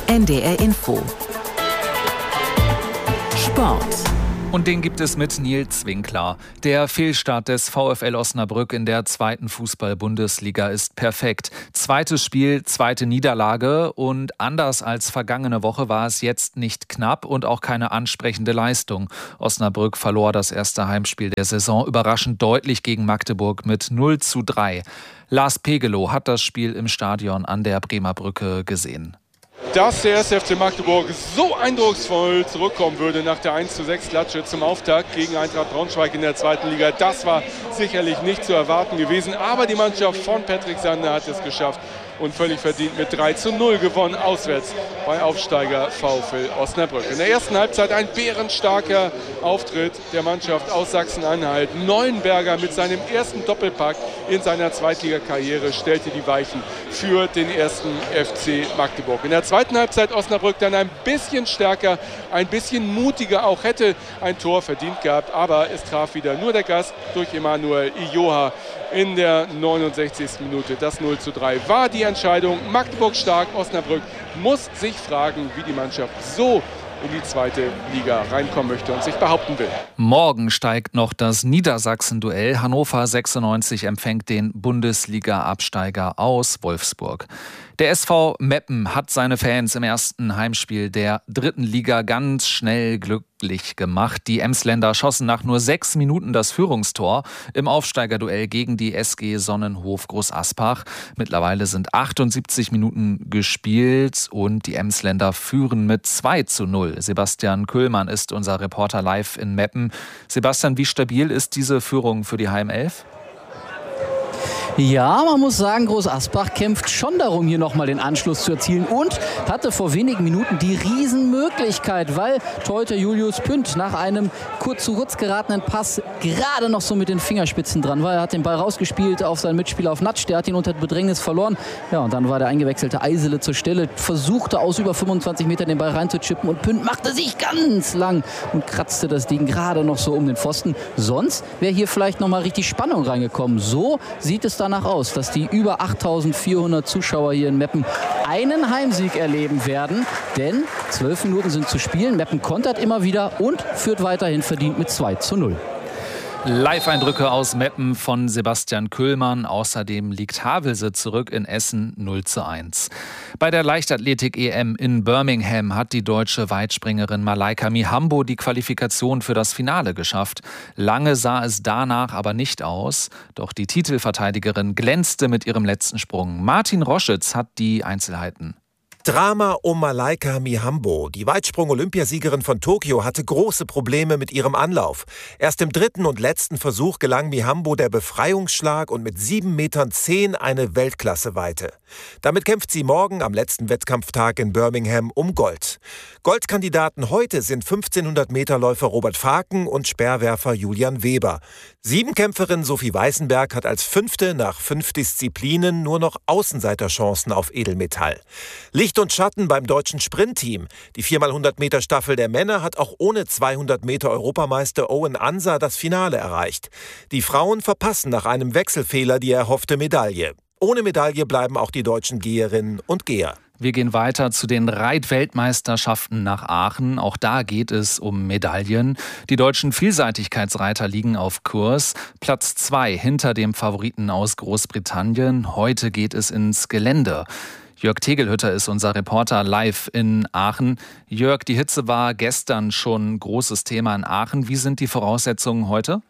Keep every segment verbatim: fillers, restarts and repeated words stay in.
N D R Info. Sport. Und den gibt es mit Nils Winkler. Der Fehlstart des VfL Osnabrück in der zweiten Fußball-Bundesliga ist perfekt. Zweites Spiel, zweite Niederlage und anders als vergangene Woche war es jetzt nicht knapp und auch keine ansprechende Leistung. Osnabrück verlor das erste Heimspiel der Saison überraschend deutlich gegen Magdeburg mit null zu drei. Lars Pegelow hat das Spiel im Stadion an der Bremer Brücke gesehen. Dass der erste F C Magdeburg so eindrucksvoll zurückkommen würde nach der eins zu sechs Klatsche zum Auftakt gegen Eintracht Braunschweig in der zweiten Liga, das war sicherlich nicht zu erwarten gewesen. Aber die Mannschaft von Patrick Sander hat es geschafft und völlig verdient mit drei zu null gewonnen, auswärts bei Aufsteiger VfL Osnabrück. In der ersten Halbzeit ein bärenstarker Auftritt der Mannschaft aus Sachsen-Anhalt. Neuenberger mit seinem ersten Doppelpack in seiner Zweitligakarriere stellte die Weichen für den ersten F C Magdeburg. In der zweiten Halbzeit Osnabrück dann ein bisschen stärker, ein bisschen mutiger, auch hätte ein Tor verdient gehabt, aber es traf wieder nur der Gast durch Emanuel Ijoha in der neunundsechzigsten Minute. Das null zu drei war die Entscheidung. Magdeburg stark, Osnabrück muss sich fragen, wie die Mannschaft so in die zweite Liga reinkommen möchte und sich behaupten will. Morgen steigt noch das Niedersachsen-Duell. Hannover sechsundneunzig empfängt den Bundesliga-Absteiger aus Wolfsburg. Der S V Meppen hat seine Fans im ersten Heimspiel der dritten Liga ganz schnell glücklich gemacht. Die Emsländer schossen nach nur sechs Minuten das Führungstor im Aufsteigerduell gegen die S G Sonnenhof Großaspach. Mittlerweile sind achtundsiebzig Minuten gespielt und die Emsländer führen mit zwei zu null. Sebastian Köhlmann ist unser Reporter live in Meppen. Sebastian, wie stabil ist diese Führung für die Heimelf? Ja, man muss sagen, Großaspach kämpft schon darum, hier nochmal den Anschluss zu erzielen und hatte vor wenigen Minuten die Riesenmöglichkeit, weil Torhüter Julius Pünd nach einem kurz zu kurz geratenen Pass gerade noch so mit den Fingerspitzen dran war. Er hat den Ball rausgespielt auf seinen Mitspieler auf Natsch, der hat ihn unter Bedrängnis verloren. Ja, und dann war der eingewechselte Eisele zur Stelle, versuchte aus über fünfundzwanzig Metern den Ball reinzuchippen und Pünd machte sich ganz lang und kratzte das Ding gerade noch so um den Pfosten. Sonst wäre hier vielleicht nochmal richtig Spannung reingekommen. So sieht es danach aus, dass die über achttausendvierhundert Zuschauer hier in Meppen einen Heimsieg erleben werden, denn zwölf Minuten sind zu spielen. Meppen kontert immer wieder und führt weiterhin verdient mit zwei zu null. Live-Eindrücke aus Meppen von Sebastian Köhlmann. Außerdem liegt Havelse zurück in Essen null zu eins. Bei der Leichtathletik-E M in Birmingham hat die deutsche Weitspringerin Malaika Mihambo die Qualifikation für das Finale geschafft. Lange sah es danach aber nicht aus. Doch die Titelverteidigerin glänzte mit ihrem letzten Sprung. Martin Roschitz hat die Einzelheiten. Drama um Malaika Mihambo. Die Weitsprung-Olympiasiegerin von Tokio hatte große Probleme mit ihrem Anlauf. Erst im dritten und letzten Versuch gelang Mihambo der Befreiungsschlag und mit sieben Metern zehn eine Weltklasse-Weite. Damit kämpft sie morgen am letzten Wettkampftag in Birmingham um Gold. Goldkandidaten heute sind fünfzehnhundert-Meter-Läufer Robert Faken und Speerwerfer Julian Weber. Siebenkämpferin Sophie Weißenberg hat als Fünfte nach fünf Disziplinen nur noch Außenseiterchancen auf Edelmetall. Licht und Schatten beim deutschen Sprintteam. Die vier mal hundert Meter Staffel der Männer hat auch ohne zweihundert Meter Europameister Owen Ansa das Finale erreicht. Die Frauen verpassen nach einem Wechselfehler die erhoffte Medaille. Ohne Medaille bleiben auch die deutschen Geherinnen und Geher. Wir gehen weiter zu den Reitweltmeisterschaften nach Aachen. Auch da geht es um Medaillen. Die deutschen Vielseitigkeitsreiter liegen auf Kurs. Platz zwei hinter dem Favoriten aus Großbritannien. Heute geht es ins Gelände. Jörg Tegelhütter ist unser Reporter live in Aachen. Jörg, die Hitze war gestern schon großes Thema in Aachen. Wie sind die Voraussetzungen heute?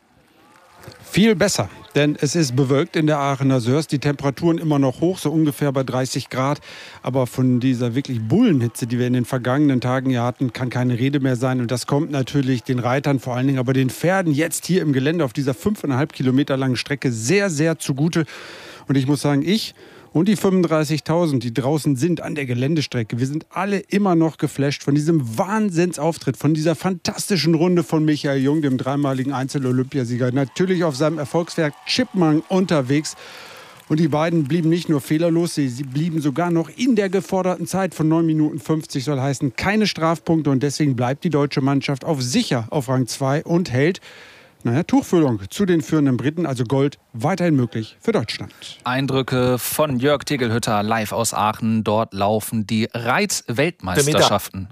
Viel besser, denn es ist bewölkt in der Aachener Sörs. Die Temperaturen immer noch hoch, so ungefähr bei dreißig Grad. Aber von dieser wirklich Bullenhitze, die wir in den vergangenen Tagen ja hatten, kann keine Rede mehr sein. Und das kommt natürlich den Reitern, vor allen Dingen aber den Pferden jetzt hier im Gelände auf dieser fünfeinhalb Kilometer langen Strecke sehr, sehr zugute. Und ich muss sagen, ich und die fünfunddreißigtausend, die draußen sind an der Geländestrecke, wir sind alle immer noch geflasht von diesem Wahnsinnsauftritt, von dieser fantastischen Runde von Michael Jung, dem dreimaligen Einzel-Olympiasieger. Natürlich auf seinem Erfolgswerk Chipmunk unterwegs. Und die beiden blieben nicht nur fehlerlos, sie, sie blieben sogar noch in der geforderten Zeit von neun Minuten fünfzig, soll heißen, keine Strafpunkte. Und deswegen bleibt die deutsche Mannschaft auf sicher auf Rang zwei und hält Naja, Tuchfüllung zu den führenden Briten, also Gold, weiterhin möglich für Deutschland. Eindrücke von Jörg Tegelhütter live aus Aachen. Dort laufen die Reitweltmeisterschaften.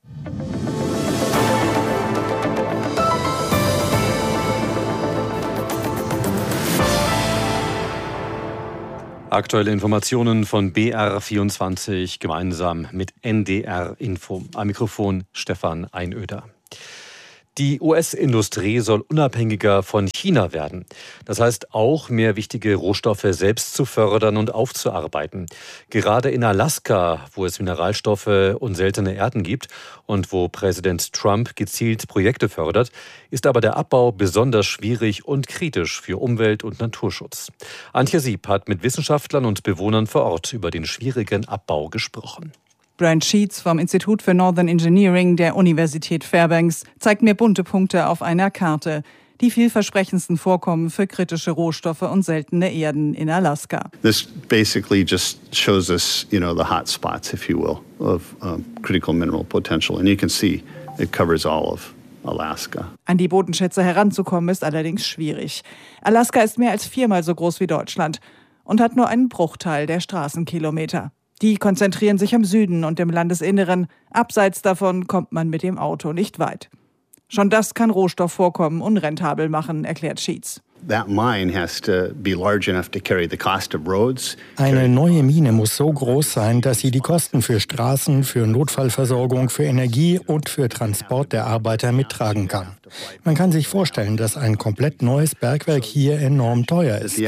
Aktuelle Informationen von B R vierundzwanzig gemeinsam mit N D R Info. Am Mikrofon Stefan Einöder. Die U S-Industrie soll unabhängiger von China werden. Das heißt auch, mehr wichtige Rohstoffe selbst zu fördern und aufzuarbeiten. Gerade in Alaska, wo es Mineralstoffe und seltene Erden gibt und wo Präsident Trump gezielt Projekte fördert, ist aber der Abbau besonders schwierig und kritisch für Umwelt- und Naturschutz. Antje Sieb hat mit Wissenschaftlern und Bewohnern vor Ort über den schwierigen Abbau gesprochen. Brent Sheets vom Institut für Northern Engineering der Universität Fairbanks zeigt mir bunte Punkte auf einer Karte. Die vielversprechendsten Vorkommen für kritische Rohstoffe und seltene Erden in Alaska. This basically just shows us, you know, the hot spots, if you will, of um, critical mineral potential. And you can see it covers all of Alaska. An die Bodenschätze heranzukommen ist allerdings schwierig. Alaska ist mehr als viermal so groß wie Deutschland und hat nur einen Bruchteil der Straßenkilometer. Die konzentrieren sich am Süden und im Landesinneren. Abseits davon kommt man mit dem Auto nicht weit. Schon das kann Rohstoffvorkommen unrentabel machen, erklärt Sheets. Eine neue Mine muss so groß sein, dass sie die Kosten für Straßen, für Notfallversorgung, für Energie und für Transport der Arbeiter mittragen kann. Man kann sich vorstellen, dass ein komplett neues Bergwerk hier enorm teuer ist.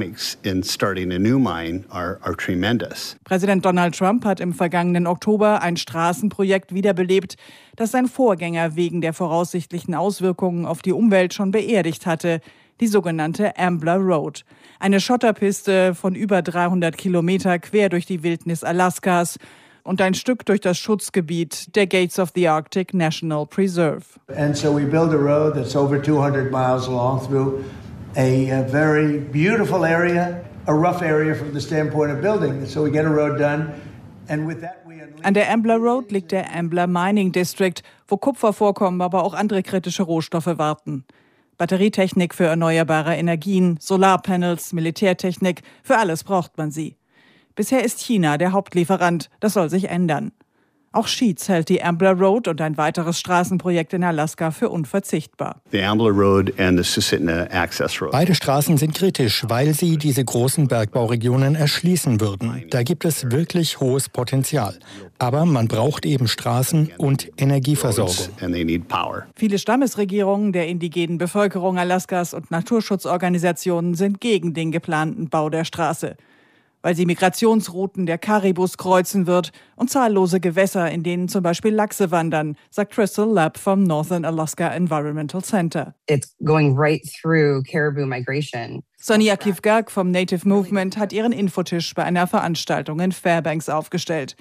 Präsident Donald Trump hat im vergangenen Oktober ein Straßenprojekt wiederbelebt, das sein Vorgänger wegen der voraussichtlichen Auswirkungen auf die Umwelt schon beerdigt hatte. Die sogenannte Ambler Road. Eine Schotterpiste von über dreihundert Kilometer quer durch die Wildnis Alaskas und ein Stück durch das Schutzgebiet der Gates of the Arctic National Preserve. And so we build a road that's over two hundred miles long through a, a very beautiful area, a rough area from the standpoint of building. So we get a road done. And with that we An der Ambler Road liegt der Ambler Mining District, wo Kupfervorkommen, aber auch andere kritische Rohstoffe warten. Batterietechnik für erneuerbare Energien, Solarpanels, Militärtechnik, für alles braucht man sie. Bisher ist China der Hauptlieferant, das soll sich ändern. Auch Sheets hält die Ambler Road und ein weiteres Straßenprojekt in Alaska für unverzichtbar. The Ambler Road and the Susitna Access Road. Beide Straßen sind kritisch, weil sie diese großen Bergbauregionen erschließen würden. Da gibt es wirklich hohes Potenzial. Aber man braucht eben Straßen und Energieversorgung. And they need power. Viele Stammesregierungen der indigenen Bevölkerung Alaskas und Naturschutzorganisationen sind gegen den geplanten Bau der Straße, weil sie Migrationsrouten der Karibus kreuzen wird und zahllose Gewässer, in denen zum Beispiel Lachse wandern, sagt Crystal Lapp vom Northern Alaska Environmental Center. It's going right through caribou migration. Sonia Kivgak vom Native Movement hat ihren Infotisch bei einer Veranstaltung in Fairbanks aufgestellt.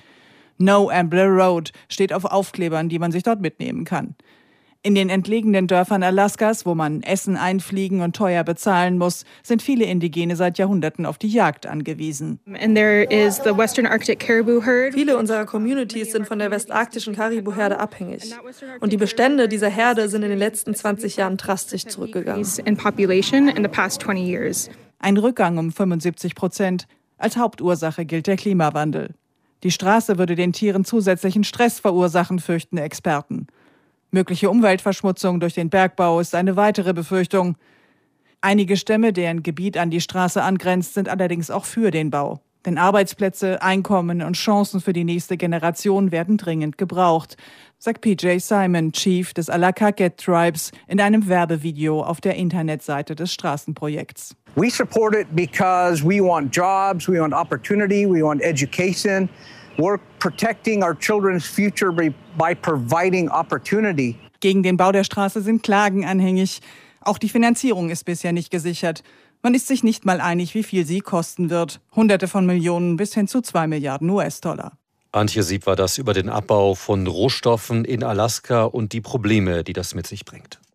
No Ambler Road steht auf Aufklebern, die man sich dort mitnehmen kann. In den entlegenen Dörfern Alaskas, wo man Essen einfliegen und teuer bezahlen muss, sind viele Indigene seit Jahrhunderten auf die Jagd angewiesen. And there is the Western Arctic Caribou Herd. Viele unserer Communities sind von der westarktischen Karibu-Herde abhängig. Und die Bestände dieser Herde sind in den letzten zwanzig Jahren drastisch zurückgegangen. In population in the past twenty years. Ein Rückgang um fünfundsiebzig Prozent. Als Hauptursache gilt der Klimawandel. Die Straße würde den Tieren zusätzlichen Stress verursachen, fürchten Experten. Mögliche Umweltverschmutzung durch den Bergbau ist eine weitere Befürchtung. Einige Stämme, deren Gebiet an die Straße angrenzt, sind allerdings auch für den Bau. Denn Arbeitsplätze, Einkommen und Chancen für die nächste Generation werden dringend gebraucht, sagt P J Simon, Chief des Allakaket Tribes, in einem Werbevideo auf der Internetseite des Straßenprojekts. We support it because we want jobs, we want opportunity, we want education. We're protecting our children's future by providing opportunity. Gegen den Bau der Straße sind Klagen anhängig. Auch die Finanzierung ist bisher nicht gesichert. Man ist sich nicht mal einig, wie viel sie kosten wird. Hunderte von Millionen bis hin zu zwei Milliarden U S-Dollar. Antje Sieb war das über den Abbau von Rohstoffen in Alaska und die Probleme, die das mit sich bringt.